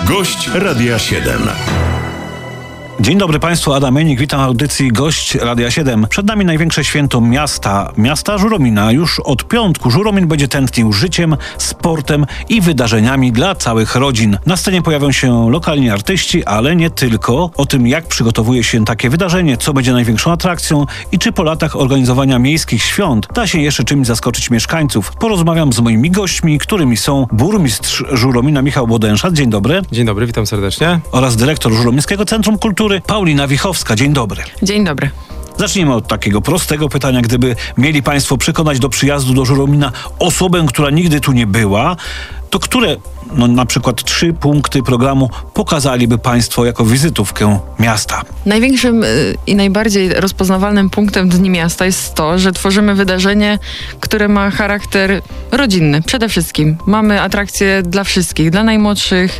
Gość Radia 7. Dzień dobry Państwu, Adam Enik, witam w audycji Gość Radia 7. Przed nami największe święto miasta Żuromina. Już od piątku Żuromin będzie tętnił życiem, sportem i wydarzeniami dla całych rodzin. Na scenie pojawią się lokalni artyści, ale nie tylko. O tym, jak przygotowuje się takie wydarzenie, co będzie największą atrakcją i czy po latach organizowania miejskich świąt da się jeszcze czymś zaskoczyć mieszkańców. Porozmawiam z moimi gośćmi, którymi są burmistrz Żuromina Michał Bodęszat. Dzień dobry. Dzień dobry, witam serdecznie. Oraz dyrektor Żuromińskiego Centrum Kultury Paulina Wichowska. Dzień dobry. Dzień dobry. Zacznijmy od takiego prostego pytania. Gdyby mieli Państwo przekonać do przyjazdu do Żuromina osobę, która nigdy tu nie była, to które, na przykład 3 punkty programu pokazaliby Państwo jako wizytówkę miasta? Największym i najbardziej rozpoznawalnym punktem Dni Miasta jest to, że tworzymy wydarzenie, które ma charakter rodzinny. Przede wszystkim mamy atrakcje dla wszystkich, dla najmłodszych,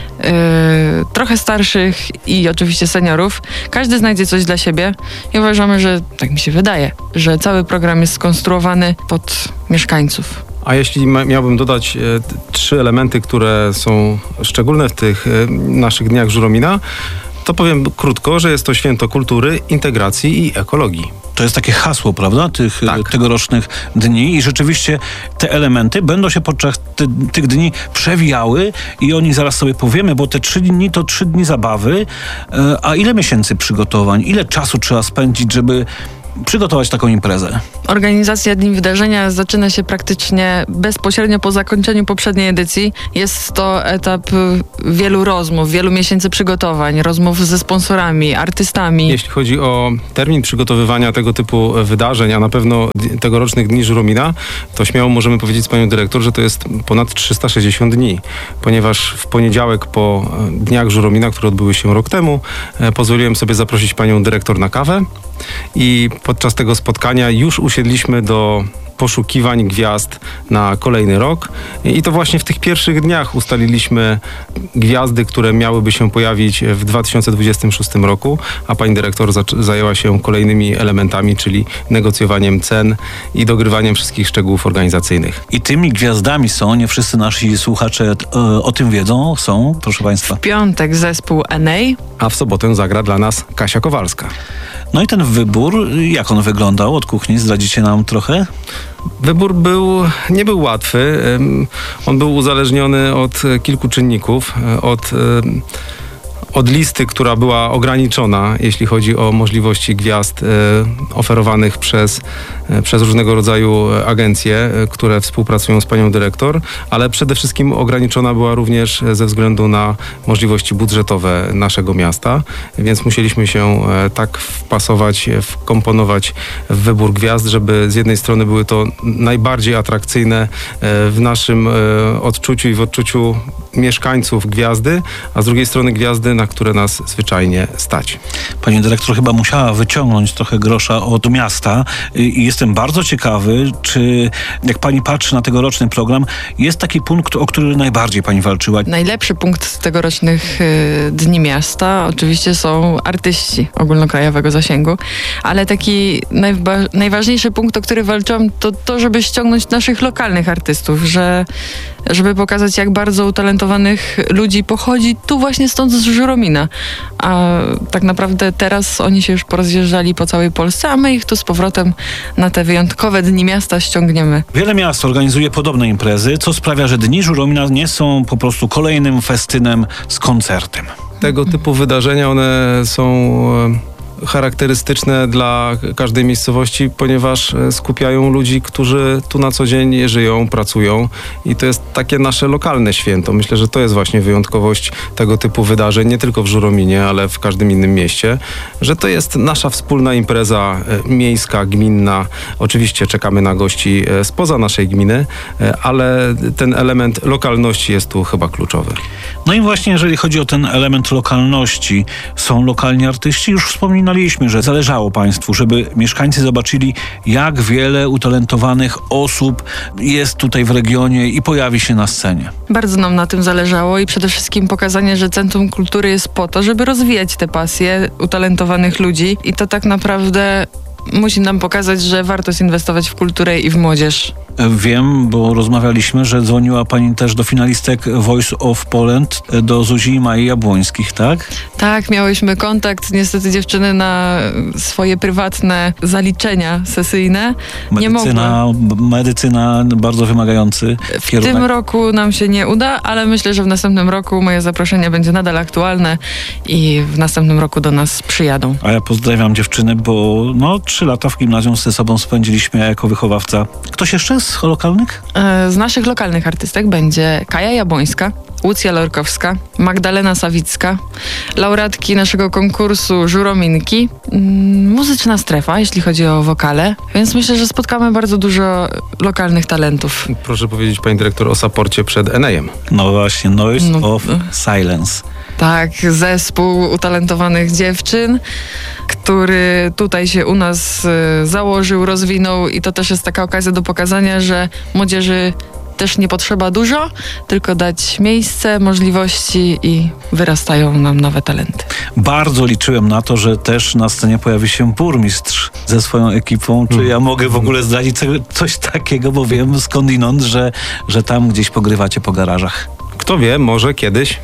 trochę starszych i oczywiście seniorów. Każdy znajdzie coś dla siebie i uważamy, że, tak mi się wydaje, że cały program jest skonstruowany pod mieszkańców. A jeśli miałbym dodać 3 elementy, które są szczególne w tych naszych dniach Żuromina, to powiem krótko, że jest to święto kultury, integracji i ekologii. To jest takie hasło, prawda, tegorocznych dni i rzeczywiście te elementy będą się podczas tych dni przewijały i o nich zaraz sobie powiemy, bo te 3 dni to 3 dni zabawy, a ile miesięcy przygotowań, ile czasu trzeba spędzić, żeby przygotować taką imprezę? Organizacja Dni Wydarzenia zaczyna się praktycznie bezpośrednio po zakończeniu poprzedniej edycji. Jest to etap wielu rozmów, wielu miesięcy przygotowań, rozmów ze sponsorami, artystami. Jeśli chodzi o termin przygotowywania tego typu wydarzeń, a na pewno tegorocznych Dni Żuromina, to śmiało możemy powiedzieć z panią dyrektor, że to jest ponad 360 dni, ponieważ w poniedziałek po Dniach Żuromina, które odbyły się rok temu, pozwoliłem sobie zaprosić panią dyrektor na kawę i podczas tego spotkania już usiedliśmy do poszukiwań gwiazd na kolejny rok i to właśnie w tych pierwszych dniach ustaliliśmy gwiazdy, które miałyby się pojawić w 2026 roku, a pani dyrektor zajęła się kolejnymi elementami, czyli negocjowaniem cen i dogrywaniem wszystkich szczegółów organizacyjnych. I tymi gwiazdami są, nie wszyscy nasi słuchacze o tym wiedzą, są, proszę Państwa. W piątek zespół NA, a w sobotę zagra dla nas Kasia Kowalska. No i ten wybór, jak on wyglądał od kuchni? Zdradzicie nam trochę? Wybór nie był łatwy. On był uzależniony od kilku czynników. Od listy, która była ograniczona, jeśli chodzi o możliwości gwiazd oferowanych przez różnego rodzaju agencje, które współpracują z panią dyrektor, ale przede wszystkim ograniczona była również ze względu na możliwości budżetowe naszego miasta, więc musieliśmy się tak wpasować, wkomponować w wybór gwiazd, żeby z jednej strony były to najbardziej atrakcyjne w naszym odczuciu i w odczuciu mieszkańców gwiazdy, a z drugiej strony gwiazdy, na które nas zwyczajnie stać. Pani dyrektor chyba musiała wyciągnąć trochę grosza od miasta i jestem bardzo ciekawy, czy jak pani patrzy na tegoroczny program, jest taki punkt, o który najbardziej pani walczyła? Najlepszy punkt tegorocznych Dni Miasta oczywiście są artyści ogólnokrajowego zasięgu, ale taki najważniejszy punkt, o który walczyłam, to żeby ściągnąć naszych lokalnych artystów, żeby pokazać, jak bardzo utalentowanych ludzi pochodzi tu właśnie stąd z Żuromina. A tak naprawdę teraz oni się już porozjeżdżali po całej Polsce, a my ich tu z powrotem na te wyjątkowe Dni Miasta ściągniemy. Wiele miast organizuje podobne imprezy, co sprawia, że Dni Żuromina nie są po prostu kolejnym festynem z koncertem. Tego typu wydarzenia, one są charakterystyczne dla każdej miejscowości, ponieważ skupiają ludzi, którzy tu na co dzień żyją, pracują i to jest takie nasze lokalne święto. Myślę, że to jest właśnie wyjątkowość tego typu wydarzeń, nie tylko w Żurominie, ale w każdym innym mieście, że to jest nasza wspólna impreza miejska, gminna. Oczywiście czekamy na gości spoza naszej gminy, ale ten element lokalności jest tu chyba kluczowy. No i właśnie jeżeli chodzi o ten element lokalności, są lokalni artyści, już wspominaliśmy, że zależało Państwu, żeby mieszkańcy zobaczyli, jak wiele utalentowanych osób jest tutaj w regionie i pojawi się na scenie. Bardzo nam na tym zależało i przede wszystkim pokazanie, że Centrum Kultury jest po to, żeby rozwijać te pasje utalentowanych ludzi i to tak naprawdę musi nam pokazać, że warto inwestować w kulturę i w młodzież. Wiem, bo rozmawialiśmy, że dzwoniła pani też do finalistek Voice of Poland, do Zuzi i Mai Jabłońskich, tak? Tak, miałyśmy kontakt. Niestety dziewczyny na swoje prywatne zaliczenia sesyjne nie mogły. Medycyna bardzo wymagający kierunek. W tym roku nam się nie uda, ale myślę, że w następnym roku moje zaproszenie będzie nadal aktualne i w następnym roku do nas przyjadą. A ja pozdrawiam dziewczyny, bo 3 lata w gimnazjum ze sobą spędziliśmy jako wychowawca. Ktoś jeszcze z lokalnych? Z naszych lokalnych artystek będzie Kaja Jabłońska, Łucja Lorkowska, Magdalena Sawicka, laureatki naszego konkursu Żurominki, muzyczna strefa, jeśli chodzi o wokale, więc myślę, że spotkamy bardzo dużo lokalnych talentów. Proszę powiedzieć, pani dyrektor, o saporcie przed Enejem. No właśnie, Noise of Silence. Tak, zespół utalentowanych dziewczyn, który tutaj się u nas założył, rozwinął i to też jest taka okazja do pokazania, że młodzieży też nie potrzeba dużo, tylko dać miejsce, możliwości i wyrastają nam nowe talenty. Bardzo liczyłem na to, że też na scenie pojawi się burmistrz ze swoją ekipą. Czy ja mogę w ogóle zdradzić coś takiego, bo wiem skądinąd, że tam gdzieś pogrywacie po garażach. Kto wie, może kiedyś.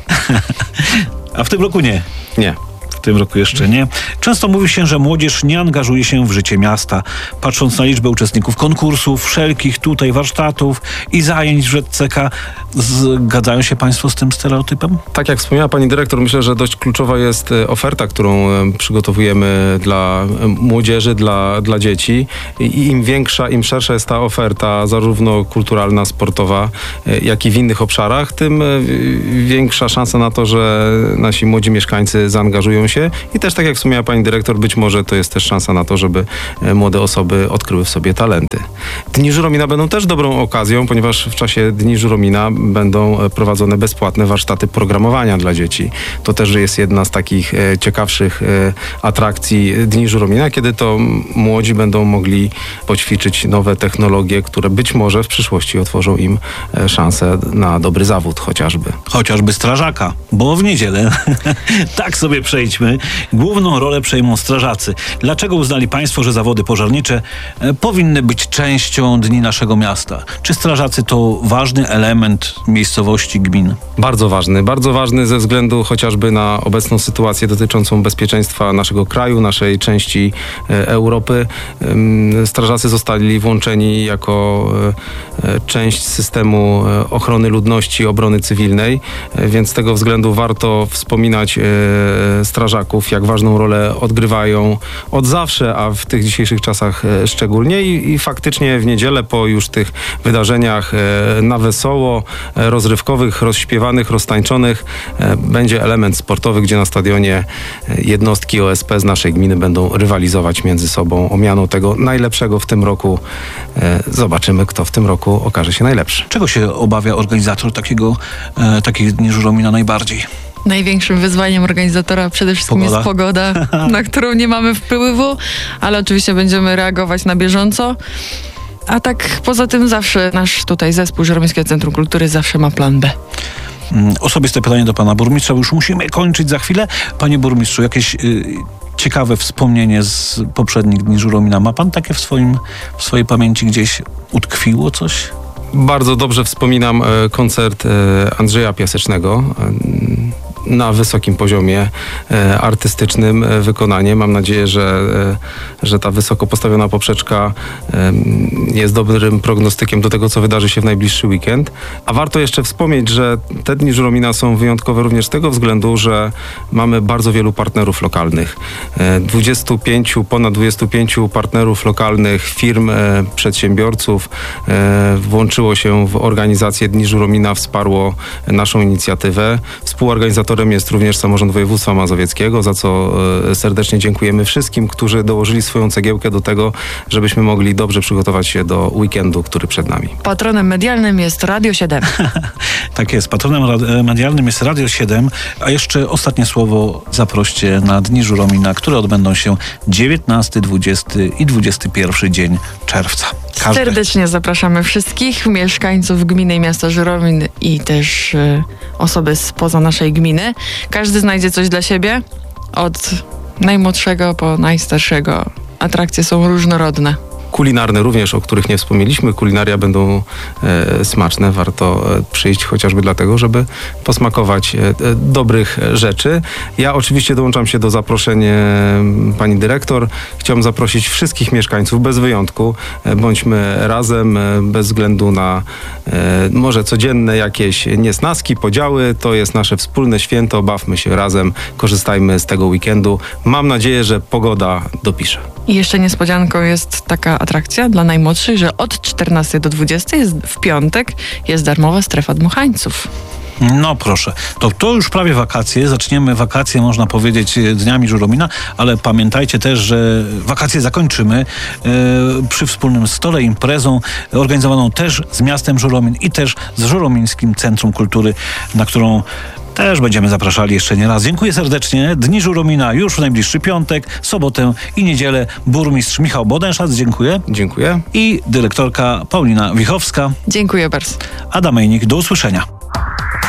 A w tym roku nie. Nie. W tym roku jeszcze nie. Często mówi się, że młodzież nie angażuje się w życie miasta. Patrząc na liczbę uczestników konkursów, wszelkich tutaj warsztatów i zajęć w ZCK, zgadzają się państwo z tym stereotypem? Tak jak wspomniała pani dyrektor, myślę, że dość kluczowa jest oferta, którą przygotowujemy dla młodzieży, dla dzieci. I im większa, im szersza jest ta oferta, zarówno kulturalna, sportowa, jak i w innych obszarach, tym większa szansa na to, że nasi młodzi mieszkańcy zaangażują się. I też, tak jak wspomniała pani dyrektor, być może to jest też szansa na to, żeby młode osoby odkryły w sobie talenty. Dni Żuromina będą też dobrą okazją, ponieważ w czasie Dni Żuromina będą prowadzone bezpłatne warsztaty programowania dla dzieci. To też jest jedna z takich ciekawszych atrakcji Dni Żuromina, kiedy to młodzi będą mogli poćwiczyć nowe technologie, które być może w przyszłości otworzą im szansę na dobry zawód chociażby. Chociażby strażaka, bo w niedzielę tak sobie przejdźmy. Główną rolę przejmą strażacy. Dlaczego uznali państwo, że zawody pożarnicze powinny być częścią dni naszego miasta? Czy strażacy to ważny element miejscowości, gmin? Bardzo ważny ze względu chociażby na obecną sytuację dotyczącą bezpieczeństwa naszego kraju, naszej części Europy. Strażacy zostali włączeni jako część systemu ochrony ludności, obrony cywilnej, więc z tego względu warto wspominać strażaków, jak ważną rolę odgrywają od zawsze, a w tych dzisiejszych czasach szczególnie i faktycznie w niedzielę po już tych wydarzeniach na wesoło, rozrywkowych, rozśpiewanych, roztańczonych będzie element sportowy, gdzie na stadionie jednostki OSP z naszej gminy będą rywalizować między sobą o miano tego najlepszego w tym roku. Zobaczymy, kto w tym roku okaże się najlepszy. Czego się obawia organizator takich Dni Żuromina najbardziej? Największym wyzwaniem organizatora przede wszystkim jest pogoda, na którą nie mamy wpływu, ale oczywiście będziemy reagować na bieżąco. A tak poza tym zawsze nasz tutaj zespół Żuromińskiego Centrum Kultury zawsze ma plan B. Osobiste pytanie do pana burmistrza, już musimy kończyć za chwilę. Panie burmistrzu, jakieś ciekawe wspomnienie z poprzednich Dni Żuromina ma pan takie w swojej pamięci gdzieś utkwiło coś? Bardzo dobrze wspominam koncert Andrzeja Piasecznego na wysokim poziomie artystycznym wykonanie. Mam nadzieję, że ta wysoko postawiona poprzeczka jest dobrym prognostykiem do tego, co wydarzy się w najbliższy weekend. A warto jeszcze wspomnieć, że te Dni Żuromina są wyjątkowe również z tego względu, że mamy bardzo wielu partnerów lokalnych. Ponad 25 partnerów lokalnych, firm, przedsiębiorców włączyło się w organizację Dni Żuromina, wsparło naszą inicjatywę. Współorganizatorem jest również Samorząd Województwa Mazowieckiego, za co serdecznie dziękujemy wszystkim, którzy dołożyli swoją cegiełkę do tego, żebyśmy mogli dobrze przygotować się do weekendu, który przed nami. Patronem medialnym jest Radio 7. Tak jest, patronem medialnym jest Radio 7, a jeszcze ostatnie słowo zaproście na Dni Żuromina, które odbędą się 19, 20 i 21 dzień czerwca. Serdecznie zapraszamy wszystkich mieszkańców gminy i miasta Żuromin i też osoby spoza naszej gminy. Każdy znajdzie coś dla siebie, od najmłodszego po najstarszego. Atrakcje są różnorodne. kulinarne również, o których nie wspomnieliśmy. Kulinaria będą smaczne. Warto przyjść chociażby dlatego, żeby posmakować dobrych rzeczy. Ja oczywiście dołączam się do zaproszeń pani dyrektor. Chciałbym zaprosić wszystkich mieszkańców bez wyjątku. Bądźmy razem, bez względu na może codzienne jakieś niesnaski, podziały. To jest nasze wspólne święto. Bawmy się razem, korzystajmy z tego weekendu. Mam nadzieję, że pogoda dopisze. I jeszcze niespodzianką jest taka atrakcja dla najmłodszych, że od 14 do 20 w piątek jest darmowa strefa dmuchańców. No proszę, to już prawie wakacje. Zaczniemy wakacje, można powiedzieć, dniami Żuromina, ale pamiętajcie też, że wakacje zakończymy przy wspólnym stole, imprezą organizowaną też z miastem Żuromin i też z Żuromińskim Centrum Kultury, na którą też będziemy zapraszali jeszcze nie raz. Dziękuję serdecznie. Dni Żuromina już w najbliższy piątek, sobotę i niedzielę. Burmistrz Michał Bodenszac, dziękuję. Dziękuję. I dyrektorka Paulina Wichowska. Dziękuję bardzo. Adam Mejnik, do usłyszenia.